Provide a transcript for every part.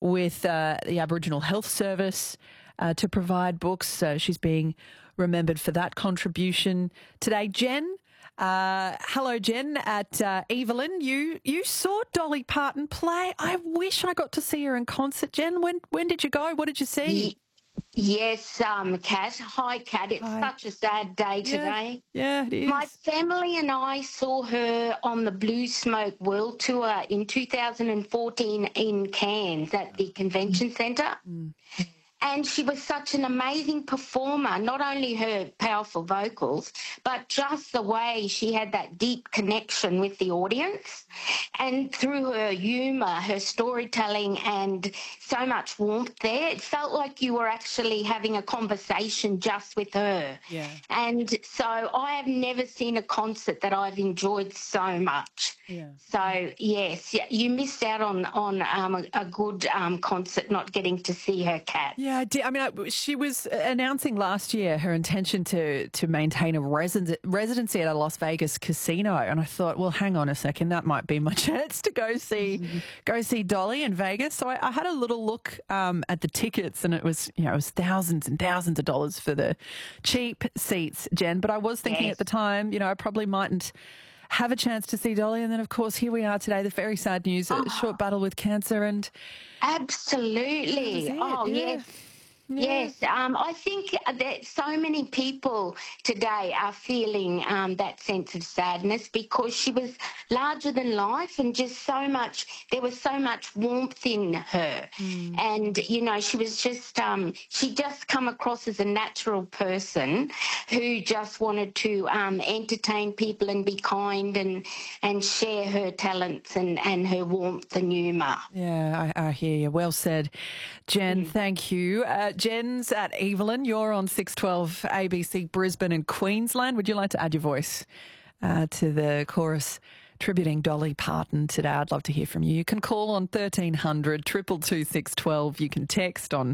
with the Aboriginal Health Service to provide books. She's being remembered for that contribution today. Jen, hello, Jen at Evelyn. You saw Dolly Parton play. I wish I got to see her in concert. Jen, when did you go? What did you see? Yes, Kat. Hi, Kat. It's such a sad day today. Yeah, it is. My family and I saw her on the Blue Smoke World Tour in 2014 in Cairns at the Convention Centre. And she was such an amazing performer, not only her powerful vocals, but just the way she had that deep connection with the audience. And through her humour, her storytelling and so much warmth there, it felt like you were actually having a conversation just with her. Yeah. And so I have never seen a concert that I've enjoyed so much. Yeah. So, yes, you missed out on a good concert not getting to see her, Kat. Yeah, I did. I mean, she was announcing last year her intention to maintain a residency at a Las Vegas casino, and I thought, well, hang on a second, that might be my chance to go see Dolly in Vegas. So I had a little look at the tickets, and it was thousands and thousands of dollars for the cheap seats, Jen. But I was thinking at the time, I probably mightn't have a chance to see Dolly. And then, of course, here we are today, the very sad news, a short battle with cancer. And absolutely. Yes. Yes, I think that so many people today are feeling that sense of sadness because she was larger than life and just there was so much warmth in her. And, she was just, she just come across as a natural person who just wanted to entertain people and be kind and share her talents and her warmth and humour. Yeah, I hear you. Well said, Jen. Thank you. Jen's at Evelyn. You're on 612 ABC Brisbane and Queensland. Would you like to add your voice to the chorus tributing Dolly Parton today? I'd love to hear from you. You can call on 1300 222 612. You can text on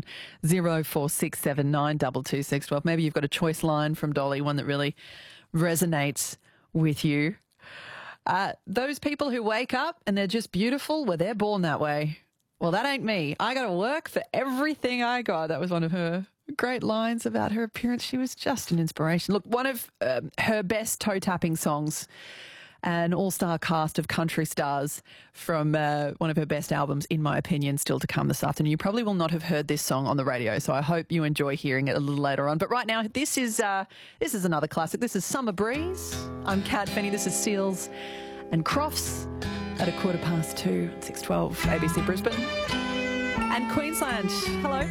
0467 222 612. Maybe you've got a choice line from Dolly, one that really resonates with you. Those people who wake up and they're just beautiful, well, they're born that way. Well, that ain't me. I got to work for everything I got. That was one of her great lines about her appearance. She was just an inspiration. Look, one of her best toe-tapping songs, an all-star cast of country stars from one of her best albums, in my opinion, still to come this afternoon. You probably will not have heard this song on the radio, so I hope you enjoy hearing it a little later on. But right now, this is another classic. This is Summer Breeze. I'm Kat Fenny. This is Seals and Crofts at 2:15, 612 ABC Brisbane and Queensland. Hello.